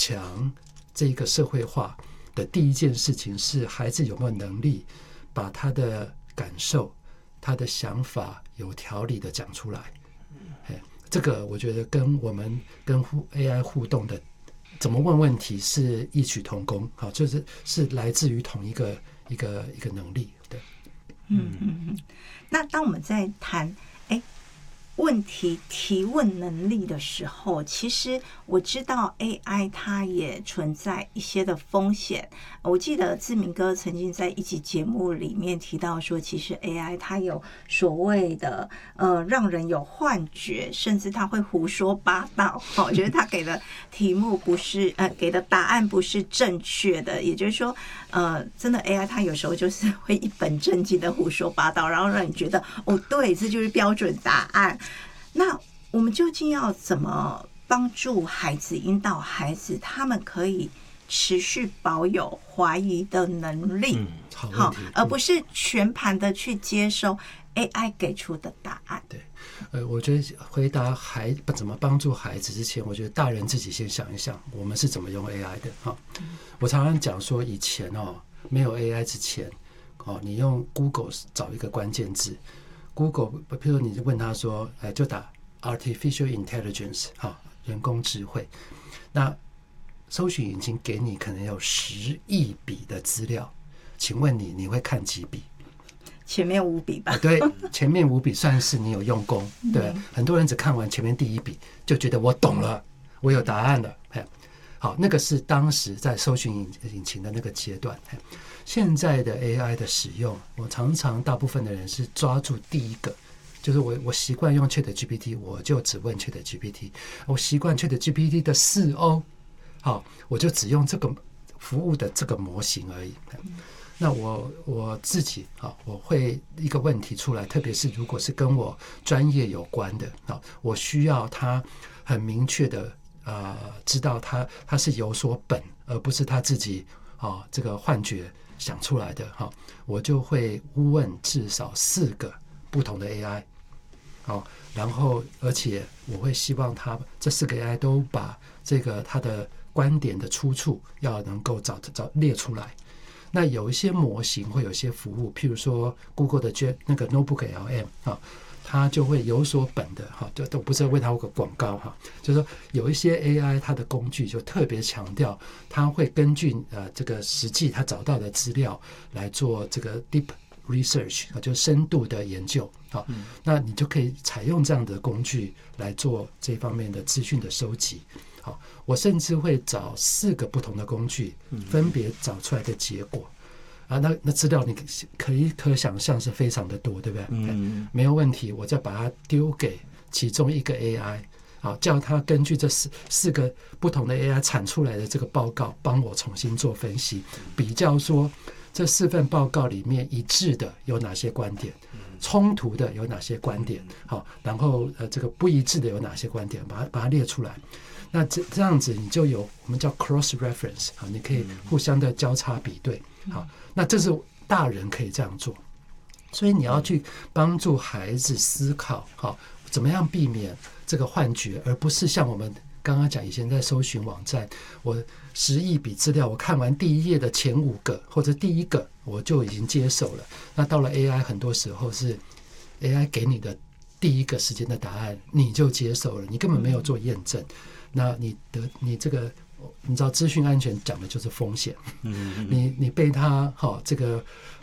强这个社会化的第一件事情是孩子有没有能力把他的感受、他的想法有条理的讲出来。这个我觉得跟我们跟 AI 互动的怎么问问题是异曲同工，好，是来自于同一个能力。对， 那当我们在谈问题提问能力的时候，其实我知道 AI 它也存在一些的风险。我记得志明哥曾经在一集节目里面提到说，其实 AI 它有所谓的让人有幻觉，甚至它会胡说八道。我觉得他给的题目不是给的答案不是正确的，也就是说真的 AI 它有时候就是会一本正经的胡说八道，然后让你觉得哦对，这就是标准答案。那我们究竟要怎么帮助孩子、引导孩子，他们可以持续保有怀疑的能力？ 好， 而不是全盘的去接收 AI 给出的答案。 对，我觉得回答怎么帮助孩子之前，我觉得大人自己先想一想，我们是怎么用 AI 的哈。我常常讲说，以前没有 AI 之前，你用 Google 找一个关键字。Google， 比如你问他说，就打 artificial intelligence 人工智慧，那搜寻引擎给你可能有10亿笔的资料，请问你会看几笔？ 前面5笔吧。 对，前面5笔算是你有用功。对，很多人只看完前面第1笔就觉得我懂了，我有答案了。好，那个是当时在搜寻引擎的那个阶段。现在的 AI 的使用，我常常大部分的人是抓住第一个，就是我习惯用 ChatGPT， 我就只问 ChatGPT， 我习惯 ChatGPT 的4O， 好，我就只用这个服务的这个模型而已。那我自己我会一个问题出来，特别是如果是跟我专业有关的，我需要他很明确的知道他是有所本，而不是他自己这个幻觉想出来的，我就会问至少4个不同的 AI，然后而且我会希望他这4个 AI 都把这个他的观点的出处要能够找列出来。那有一些模型会有一些服务，譬如说 Google 的那个 Notebook LM 它就会有所本的就都不是为它有个广告就是说有一些 AI 它的工具就特别强调，它会根据这个实际它找到的资料来做这个 deep research 就是深度的研究那你就可以采用这样的工具来做这方面的资讯的收集。我甚至会找4个不同的工具，分别找出来的结果那资料你可想象是非常的多，对不对？没有问题，我再把它丢给其中一个 AI，叫它根据这四个不同的 AI 产出来的这个报告，帮我重新做分析，比较说这4份报告里面一致的有哪些观点，冲突的有哪些观点，然后这个不一致的有哪些观点，把它列出来。那这样子你就有我们叫 cross reference， 你可以互相的交叉比对。那这是大人可以这样做，所以你要去帮助孩子思考怎么样避免这个幻觉，而不是像我们刚刚讲以前在搜寻网站，我10亿笔资料，我看完第1页的前5个或者第1个我就已经接受了。那到了 AI 很多时候是 AI 给你的第1个时间的答案你就接受了，你根本没有做验证。那你这个你知道资讯安全讲的就是风险，你被他这个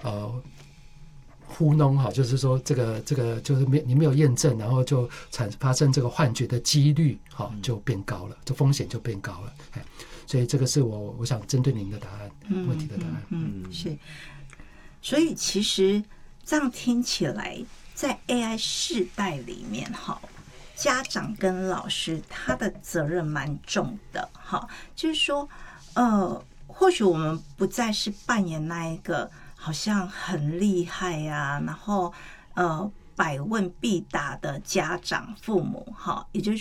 糊弄就是说这个就是你没有验证，然后就发生这个幻觉的几率就变高了，这风险就变高了。所以这个是我想针对您的答案，问题的答案。 是。所以其实这样听起来，在 AI 世代里面家长跟老师他的责任蛮重的就是说或许我们不再是扮演那一个好像很厉害然后百问必答的家长父母也就是说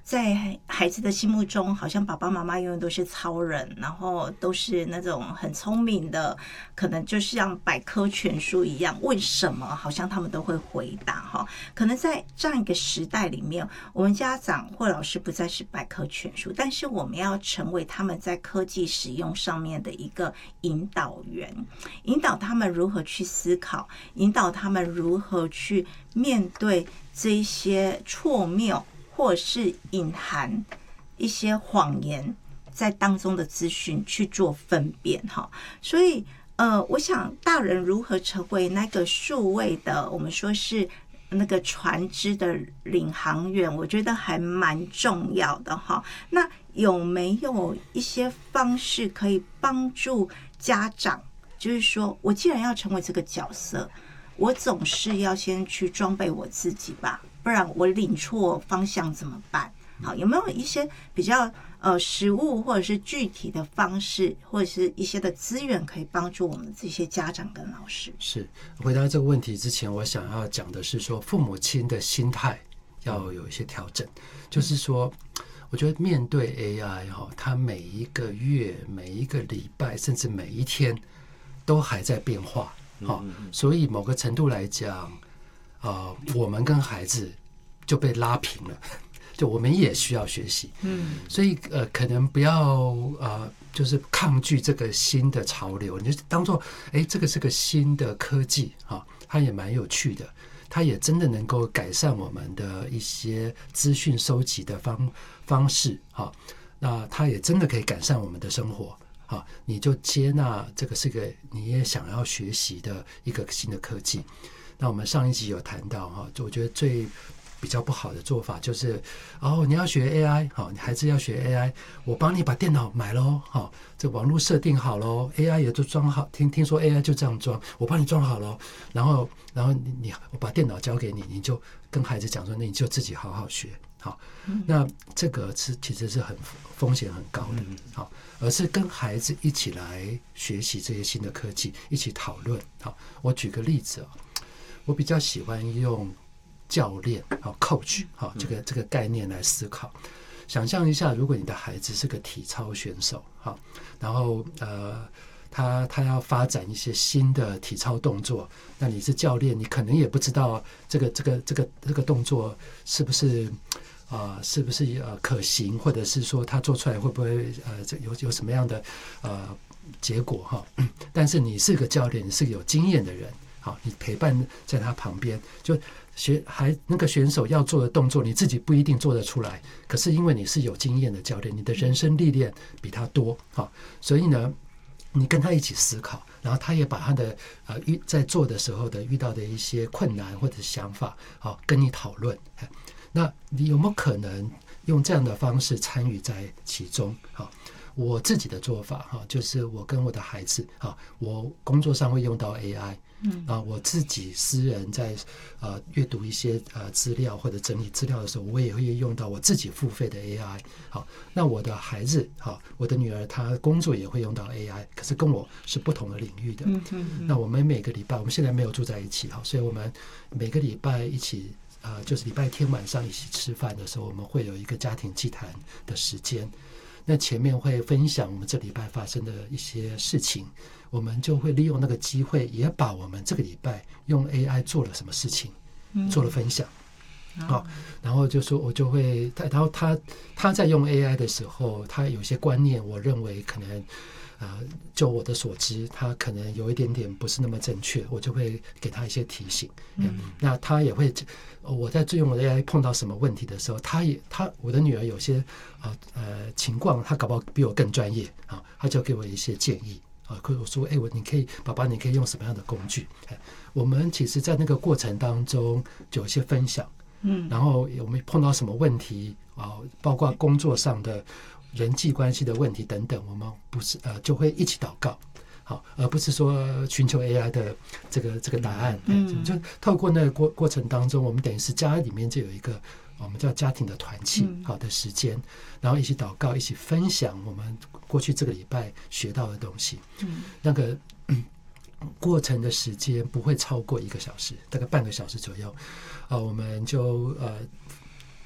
在孩子的心目中，好像爸爸妈妈永远都是超人，然后都是那种很聪明的，可能就像百科全书一样，问什么好像他们都会回答哈。可能在这样一个时代里面，我们家长或老师不再是百科全书，但是我们要成为他们在科技使用上面的一个引导员，引导他们如何去思考，引导他们如何去面对这些错谬或是隐含一些谎言在当中的资讯去做分辨哈。所以我想大人如何成为那个数位的，我们说是那个船只的领航员，我觉得还蛮重要的哈。那有没有一些方式可以帮助家长，就是说我既然要成为这个角色，我总是要先去装备我自己吧，不然我领错方向怎么办？好，有没有一些比较实务或者是具体的方式，或者是一些的资源可以帮助我们这些家长跟老师？ 是回答这个问题之前，我想要讲的是说，父母亲的心态要有一些调整，就是说，我觉得面对 AI 哈，它每一个月、每一个礼拜，甚至每一天都还在变化。所以某个程度来讲，我们跟孩子就被拉平了，就我们也需要学习。所以可能不要就是抗拒这个新的潮流，你就当做这个是个新的科技它也蛮有趣的，它也真的能够改善我们的一些资讯收集的方式那它也真的可以改善我们的生活。你就接纳这个是个你也想要学习的一个新的科技。那我们上一集有谈到就我觉得最比较不好的做法就是你要学 AI 你孩子要学 AI， 我帮你把电脑买咯这网络设定好咯 AI 也都装好，听说 AI 就这样装，我帮你装好咯，然后我把电脑交给你，你就跟孩子讲说，那你就自己好好学。那这个其实是很风险很高的而是跟孩子一起来学习这些新的科技，一起讨论。我举个例子我比较喜欢用教练coach 这个概念来思考。想象一下，如果你的孩子是个体操选手然后他要发展一些新的体操动作，那你是教练，你可能也不知道这个动作是不是可行，或者是说他做出来会不会有什么样的结果但是你是个教练，你是个有经验的人你陪伴在他旁边，就那个选手要做的动作你自己不一定做得出来，可是因为你是有经验的教练，你的人生历练比他多所以呢你跟他一起思考，然后他也把他的在做的时候的遇到的一些困难或者想法跟你讨论。那你有没有可能用这样的方式参与在其中？我自己的做法就是我跟我的孩子我工作上会用到 AI，我自己私人在阅读一些资料或者整理资料的时候，我也会用到我自己付费的 AI。那我的孩子我的女儿她工作也会用到 AI， 可是跟我是不同的领域的。那我们每个礼拜，我们现在没有住在一起所以我们每个礼拜一起就是礼拜天晚上一起吃饭的时候，我们会有一个家庭祭坛的时间。那前面会分享我们这礼拜发生的一些事情，我们就会利用那个机会，也把我们这个礼拜用 AI 做了什么事情做了分享。然后就说我就会，然后他在用 AI 的时候，他有些观念，我认为可能就我的所知，他可能有一点点不是那么正确，我就会给他一些提醒。那他也会，我在用我的 AI 碰到什么问题的时候，我的女儿有些情况，她搞不好比我更专业她就给我一些建议或者我说爸爸你可以用什么样的工具。我们其实在那个过程当中就有一些分享。然后我们碰到什么问题包括工作上的人际关系的问题等等，我们不是就会一起祷告而不是说寻求 AI 的这个答案。就透过那个过程当中，我们等于是家里面就有一个我们叫家庭的团契好的时间，然后一起祷告，一起分享我们过去这个礼拜学到的东西。那个过程的时间不会超过1个小时，大概半个小时左右我们就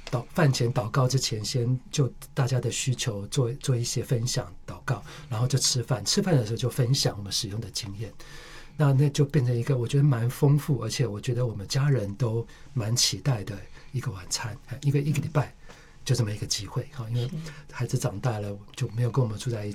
饭前祷告之前，先就大家的需求做一些分享祷告，然后就吃饭的时候就分享我们使用的经验。那就变成一个我觉得蛮丰富，而且我觉得我们家人都蛮期待的一个晚餐，一个礼拜就这么一个机会，因为孩子长大了就没有跟我们住在一起。